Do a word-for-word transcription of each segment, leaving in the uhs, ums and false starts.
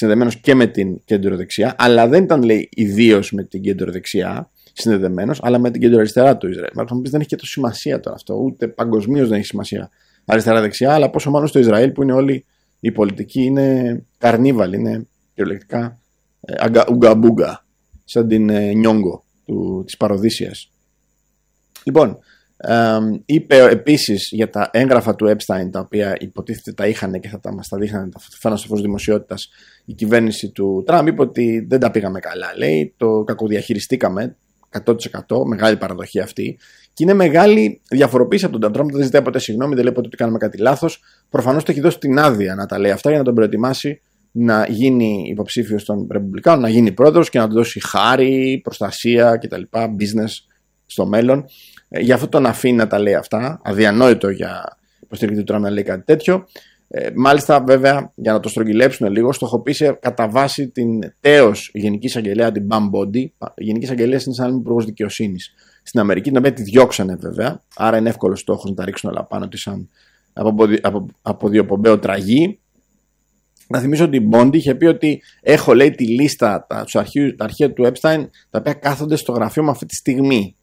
συνδεδεμένος και με την κεντροδεξιά, αλλά δεν ήταν, λέει, ιδίως με την κεντροδεξιά συνδεδεμένος, αλλά με την κεντροαριστερά του Ισραήλ. Μα θα μου πεις, δεν έχει και τόσο σημασία τώρα αυτό, ούτε παγκοσμίως δεν έχει σημασία αριστερά-δεξιά, αλλά πόσο μάλλον στο Ισραήλ που είναι όλοι οι πολιτικοί είναι καρνίβαλοι, είναι κυριολεκτικά ε, ουγγαμπούγκα, σαν την ε, Νιόγκο της παροδίσιας. Λοιπόν, ε, είπε επίσης για τα έγγραφα του Epstein, τα οποία υποτίθεται τα είχαν και θα τα μας τα δείχνανε, τα φάναν στο φως δημοσιότητας η κυβέρνηση του Τραμπ, είπε ότι δεν τα πήγαμε καλά, λέει, το κακοδιαχειριστήκαμε εκατό τοις εκατό, μεγάλη παραδοχή αυτή. Και είναι μεγάλη διαφοροποίηση από τον Τραμπ. Δεν ζητάει ποτέ συγγνώμη, δεν λέει ποτέ ότι κάναμε κάτι λάθος. Προφανώς το έχει δώσει την άδεια να τα λέει αυτά για να τον προετοιμάσει να γίνει υποψήφιος των Ρεπουμπλικάνων, να γίνει πρόεδρος και να του δώσει χάρη, προστασία κτλ. Business στο μέλλον. Ε, γι' αυτό τον αφήνει να τα λέει αυτά. Αδιανόητο για υποστηρικτή του Τραμπ να λέει κάτι τέτοιο. Ε, μάλιστα, βέβαια, για να το στρογγυλέψουν λίγο, στοχοποίησε κατά βάση την τέως Γενική Εισαγγελέα, την Pam Bondi. Η Γενική Εισαγγελέα είναι σαν υπουργός δικαιοσύνης στην Αμερική, την οποία τη διώξανε βέβαια. Άρα είναι εύκολο στόχος να τα ρίξουν όλα πάνω τη σαν αποδιοπομπαίο τραγί. Να θυμίσω ότι η Bondi είχε πει ότι έχω, λέει, τη λίστα, τα, τα αρχεία του Epstein, τα οποία κάθονται στο γραφείο μου αυτή τη στιγμή.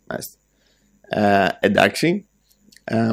Ε, εντάξει. Ε,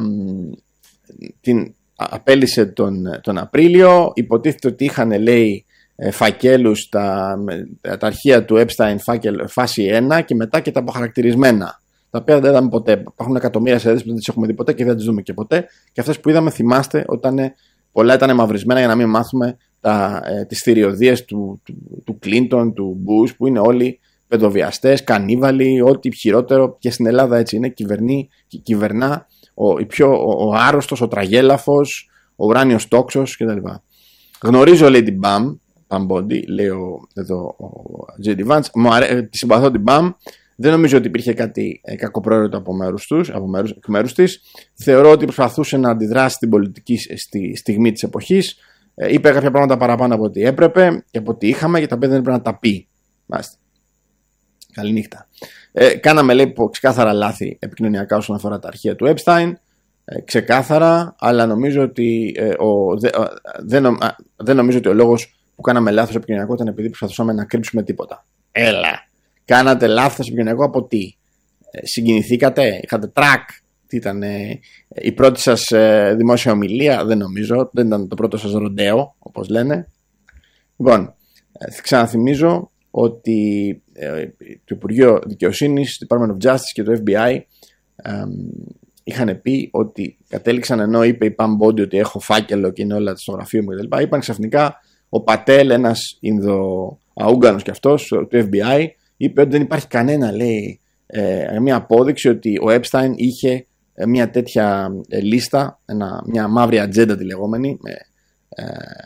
την απέλυσε τον, τον Απρίλιο. Υποτίθεται ότι είχαν, λέει, φακέλους τα, τα αρχεία του Epstein φάκελ, φάση ένα και μετά και τα αποχαρακτηρισμένα, τα οποία δεν είδαμε ποτέ. Υπάρχουν εκατομμύρια σελίδες που δεν τις έχουμε δει ποτέ και δεν τις δούμε και ποτέ, και αυτές που είδαμε, θυμάστε, όταν πολλά ήταν μαυρισμένα για να μην μάθουμε τα, ε, τις θηριωδίες του, του, του Clinton, του Bush, που είναι όλοι παιδοβιαστές, κανίβαλοι, ό,τι χειρότερο, και στην Ελλάδα έτσι είναι, κυβερνεί, κυβερνά ο, πιο, ο, ο άρρωστος, ο τραγέλαφος, ο ουράνιος τόξος κτλ. Γνωρίζω, λέει, την Pam, Pam Bondi, λέει ο, εδώ ο τζέι ντι Vance, μου αρέ, τη συμπαθώ την Pam, δεν νομίζω ότι υπήρχε κάτι ε, κακοπρόαιρετο από μέρους τους, από μέρους, εκ μέρους της. Θεωρώ ότι προσπαθούσε να αντιδράσει στην πολιτική στη στιγμή της εποχής. Ε, είπε κάποια πράγματα παραπάνω από ό,τι έπρεπε και από ό,τι είχαμε, και τα οποία δεν έπρεπε να τα πει. Μάλιστα. Καληνύχτα. Ε, κάναμε, λέει, ξεκάθαρα λάθη επικοινωνιακά όσον αφορά τα αρχεία του Epstein. Ε, ξεκάθαρα, αλλά νομίζω ότι, ε, ο, δε, ο, δεν, ο, δεν νομίζω ότι ο λόγος που κάναμε λάθος επικοινωνιακό ήταν επειδή προσπαθούσαμε να κρύψουμε τίποτα. Έλα. Κάνατε λάθος επικοινωνιακό από τι? Ε, συγκινηθήκατε, είχατε τρακ, τι ήταν ε, η πρώτη σας ε, δημόσια ομιλία? Δεν νομίζω, δεν ήταν το πρώτο σας ροντέο, όπως λένε. Λοιπόν, ε, ξαναθυμίζω ότι ε, το Υπουργείο Δικαιοσύνης, το Department of Justice και το εφ μπι άι ε, είχαν πει ότι κατέληξαν, ενώ είπε η Pam Bondi ότι έχω φάκελο και είναι όλα στο γραφείο μου κτλ. Είπαν ξαφνικά ο Πατέλ, ένας Ινδοαούγγανος κι αυτός του εφ μπι άι, είπε ότι δεν υπάρχει κανένα, λέει, ε, μια απόδειξη ότι ο Epstein είχε ε, μια τέτοια ε, λίστα, ένα, μια μαύρη ατζέντα τη λεγόμενη, με ε,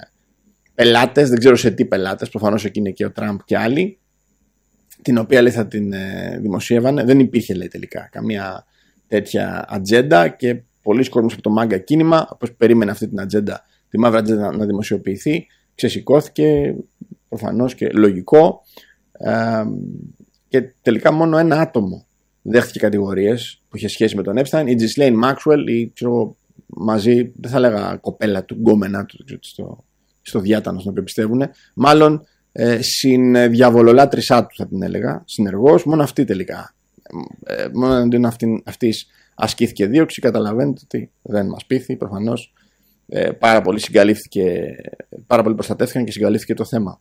πελάτες, δεν ξέρω σε τι πελάτες, προφανώς εκεί είναι και ο Τραμπ και άλλοι, την οποία, λέει, θα την ε, δημοσίευανε. Δεν υπήρχε, λέει, τελικά καμία τέτοια ατζέντα, και πολλοί κόσμοι από το μάγκα κίνημα, όπως περίμενε αυτή την ατζέντα, τη μαύρη ατζέντα να δημοσιοποιηθεί, ξεσηκώθηκε, προφανώς και λογικό, ε, και τελικά μόνο ένα άτομο δέχτηκε κατηγορίες που είχε σχέση με τον Epstein, η Ghislaine Maxwell, η, ξέρω, μαζί, δεν θα λέγα κοπέλα του, γκόμενά του, ξέρω, στο, στο διάτανο στον οποίο πιστεύουν, μάλλον ε, συνδιαβολολάτρησά του θα την έλεγα, συνεργός, μόνο αυτή τελικά, ε, μόνο αντίον αυτή, αυτής ασκήθηκε δίωξη. Καταλαβαίνετε ότι δεν μας πείθει, προφανώς ε, πάρα πολύ συγκαλύφθηκε, πάρα πολύ προστατεύτηκαν και συγκαλύφθηκε το θέμα.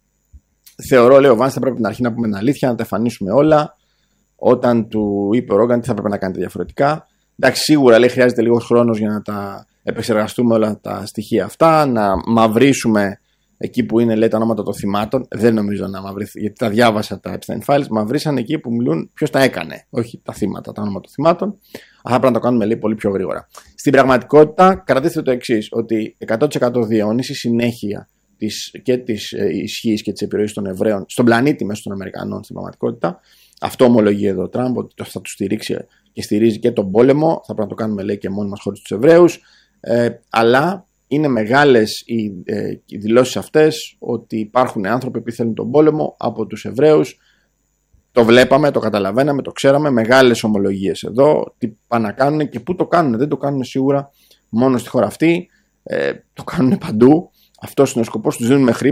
Θεωρώ, λέει ο Vance, θα πρέπει την αρχή να πούμε την αλήθεια, να τα εμφανίσουμε όλα. Όταν του είπε ο Ρόγκαν τι θα πρέπει να κάνετε διαφορετικά. Εντάξει, σίγουρα, λέει, χρειάζεται λίγος χρόνος για να τα επεξεργαστούμε όλα τα στοιχεία αυτά, να μαυρίσουμε εκεί που είναι, λέει, τα ονόματα των θυμάτων. Δεν νομίζω να μαυρίσει, γιατί τα διάβασα τα Epstein Files. Μαυρίσαν εκεί που μιλούν ποιος τα έκανε, όχι τα θύματα, τα ονόματα των θυμάτων. Αυτά πρέπει να το κάνουμε, λέει, πολύ πιο γρήγορα. Στην πραγματικότητα, κρατήστε το εξής, ότι εκατό τοις εκατό διαιώνιση συνέχεια της, και της ε, ισχύς και της επιρροής των Εβραίων στον πλανήτη μέσω των Αμερικανών στην πραγματικότητα. Αυτό ομολογεί εδώ ο Τραμπ, ότι θα του στηρίξει και στηρίζει και τον πόλεμο. Θα πρέπει να το κάνουμε, λέει, και μόνοι μας χωρίς τους Εβραίους. Ε, αλλά είναι μεγάλες οι, ε, οι δηλώσεις αυτές ότι υπάρχουν άνθρωποι που θέλουν τον πόλεμο από τους Εβραίους. Το βλέπαμε, το καταλαβαίναμε, το ξέραμε. Μεγάλες ομολογίες εδώ. Τι πάνε να κάνουν και πού το κάνουν. Δεν το κάνουν σίγουρα μόνο στη χώρα αυτή. Ε, το κάνουν παντού. Αυτός είναι ο σκοπός. Τους δίνουμε χρήματα.